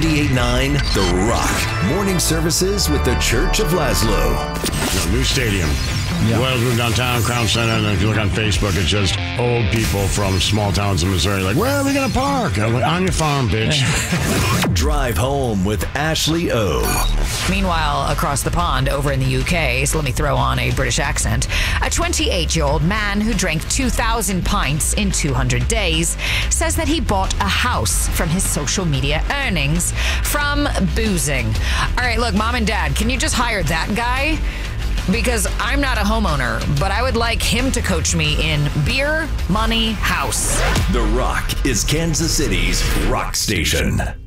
98.9 The Rock. Morning services with the Church of Laszlo. New stadium. Yeah. Wales moved downtown, Crown Center, and if you look on Facebook, it's just old people from small towns in Missouri like, where are we going to park? I'm like, on your farm, bitch. Drive home with Ashley O. Meanwhile, across the pond over in the UK, so let me throw on a British accent, a 28-year-old man who drank 2,000 pints in 200 days says that he bought a house from his social media earnings from boozing. All right, look, Mom and Dad, can you just hire that guy? Because I'm not a homeowner, but I would like him to coach me in beer, money, house. The Rock is Kansas City's rock station.